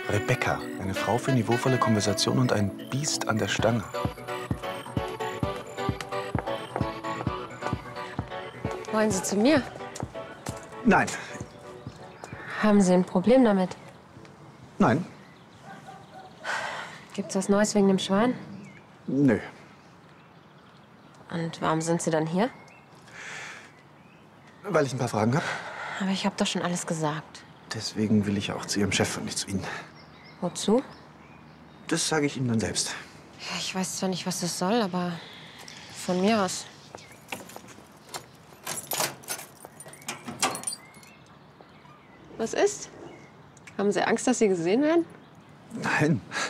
Rebecca, eine Frau für niveauvolle Konversation und ein Biest an der Stange. Wollen Sie zu mir? Nein. Haben Sie ein Problem damit? Nein. Gibt's was Neues wegen dem Schwein? Nö. Und warum sind Sie dann hier? Weil ich ein paar Fragen habe. Aber ich habe doch schon alles gesagt. Deswegen will ich auch zu Ihrem Chef und nicht zu Ihnen. Wozu? Das sage ich Ihnen dann selbst. Ja, ich weiß zwar nicht, was das soll, aber von mir aus. Was ist? Haben Sie Angst, dass Sie gesehen werden? Nein.